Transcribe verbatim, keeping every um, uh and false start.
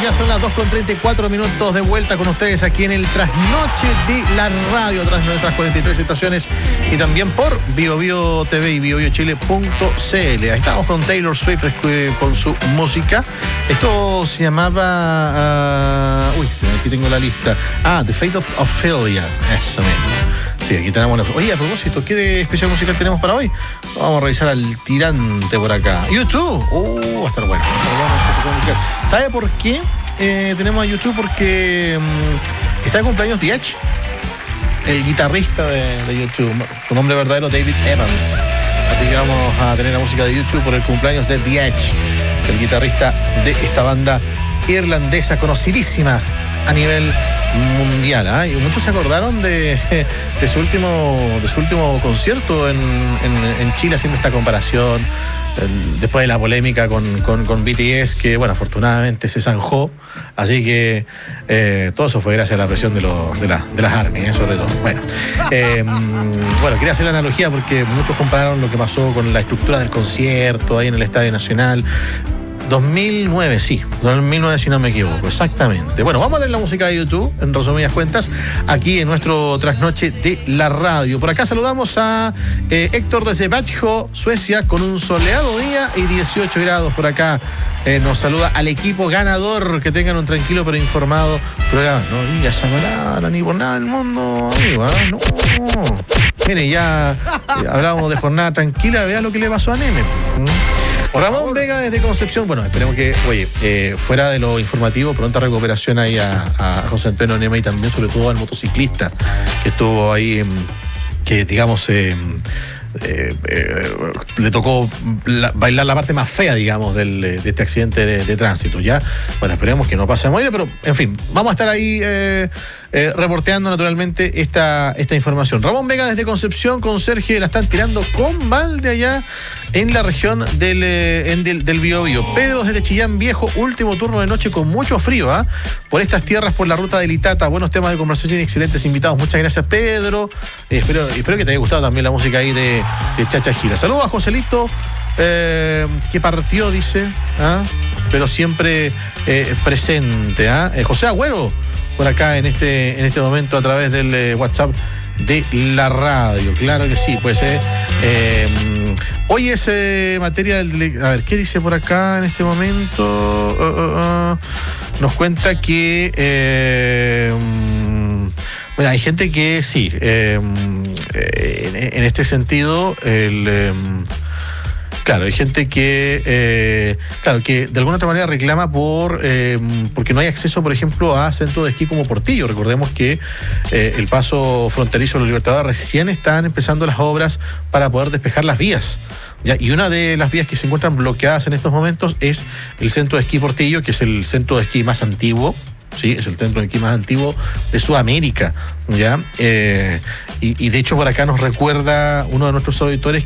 ya son las dos con treinta y cuatro minutos de vuelta con ustedes aquí en el Trasnoche de la Radio, tras nuestras cuarenta y tres estaciones y también por Bio Bio T V y bio bio chile punto c l. Ahí estamos con Taylor Swift con su música. Esto se llamaba... Uh, uy, aquí tengo la lista. Ah, The Fate of Ophelia. Eso mismo. Sí, aquí tenemos la... Oye, a propósito, ¿qué de especial musical tenemos para hoy? Vamos a revisar al tirante por acá. YouTube. Uh, va a estar bueno. ¿Sabe por qué eh, tenemos a YouTube? Porque um, está de cumpleaños The Edge, el guitarrista de, de YouTube. Su nombre verdadero, David Evans. Así que vamos a tener la música de YouTube por el cumpleaños de The Edge, el guitarrista de esta banda irlandesa conocidísima a nivel mundial, ¿eh? Y muchos se acordaron de, de su último de su último concierto en, en, en Chile, haciendo esta comparación el, después de la polémica con, con, con B T S, que bueno, afortunadamente se zanjó, así que eh, todo eso fue gracias a la presión de, lo, de, la, de las armies, ¿eh? Sobre todo. Bueno, eh, bueno, quería hacer la analogía porque muchos compararon lo que pasó con la estructura del concierto ahí en el Estadio Nacional. dos mil nueve, sí, dos mil nueve si no me equivoco, exactamente. Bueno, vamos a ver la música de YouTube, en resumidas cuentas, aquí en nuestro Trasnoche de la Radio. Por acá saludamos a eh, Héctor desde Växjö, Suecia, con un soleado día y dieciocho grados por acá. Eh, nos saluda al equipo ganador, que tengan un tranquilo pero informado programa. No digas esa palabra ni por nada del mundo, amigo, ¿eh? No. Mire, ya eh, hablábamos de jornada tranquila, vea lo que le pasó a Neme. ¿Mm? Ramón Vega desde Concepción. Bueno, esperemos que, oye, eh, fuera de lo informativo, pronta recuperación ahí a, a José Antonio Nema y también sobre todo al motociclista que estuvo ahí, que digamos eh, eh, eh, le tocó la, bailar la parte más fea, digamos, del, de este accidente de, de tránsito. Ya, bueno, esperemos que no pase a morir, pero en fin, vamos a estar ahí eh, eh, reporteando naturalmente esta, esta información. Ramón Vega desde Concepción, con Sergio, la están tirando con balde allá en la región del, eh, en del, del Biobío. Pedro desde Chillán Viejo, último turno de noche con mucho frío, ¿eh? Por estas tierras, por la ruta del Itata. Buenos temas de conversación y excelentes invitados. Muchas gracias, Pedro. Eh, espero, espero que te haya gustado también la música ahí de, de Chacha Gira. Saludos a Joselito, eh, que partió, dice, ¿ah? Pero siempre eh, presente. ¿Ah? Eh, José Agüero, por acá en este, en este momento a través del eh, WhatsApp de la radio. Claro que sí, pues eh, eh, hoy es eh, materia del... A ver, ¿qué dice por acá en este momento? Uh, uh, uh, nos cuenta que eh, bueno, hay gente que sí, eh, en, en este sentido el... Eh, Claro, hay gente que, eh, claro, que de alguna otra manera reclama por eh, porque no hay acceso, por ejemplo, a centros de esquí como Portillo. Recordemos que eh, el paso fronterizo de los Libertadores recién están empezando las obras para poder despejar las vías. ¿Ya? Y una de las vías que se encuentran bloqueadas en estos momentos es el centro de esquí Portillo, que es el centro de esquí más antiguo. Sí, es el centro de esquí más antiguo de Sudamérica, ¿ya? Eh, y, y de hecho por acá nos recuerda uno de nuestros auditores